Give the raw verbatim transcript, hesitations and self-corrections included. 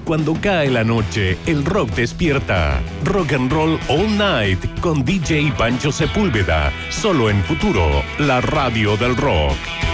cuando cae la noche, el rock despierta. Rock and Roll All Night con D J Pancho Sepúlveda. Solo en Futuro, la radio del rock.